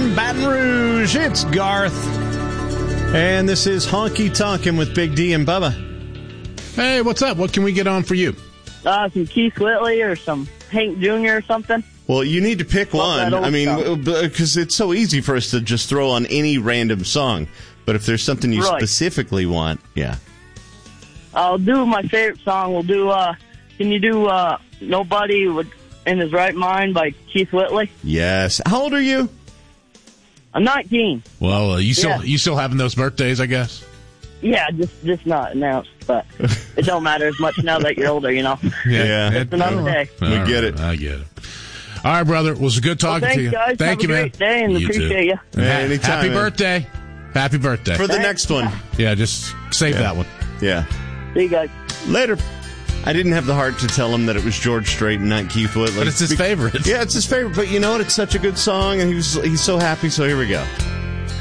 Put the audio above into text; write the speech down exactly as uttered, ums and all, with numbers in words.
in Baton Rouge. It's Garth. And this is Honky Tonkin' with Big D and Bubba. Hey, what's up? What can we get on for you? Uh, some Keith Whitley or some Hank Junior or something. Well, you need to pick one. I mean, because it's so easy for us to just throw on any random song. But if there's something you right. specifically want, yeah. I'll do my favorite song. We'll do, uh, can you do uh, Nobody Would in His Right Mind by Keith Whitley? Yes. How old are you? I'm nineteen. Well, uh, you still yeah. you still having those birthdays, I guess? Yeah, just just not announced, but it don't matter as much now that you're older, you know. Yeah. It's another day. We All get right, it. I get it. All right, brother. It was good talking well, thanks, to you. Guys. Thank Have you, a man. great day and you appreciate too. you. And Yeah, ha- anytime, happy man. birthday. Happy birthday. For the Thanks. next one. Yeah, just save Yeah. that one. Yeah. See you guys. Later. I didn't have the heart to tell him that it was George Strait and not Keith Whitley. But it's his Be- favorite. Yeah, it's his favorite. But you know what? It's such a good song, and he was he's so happy, so here we go.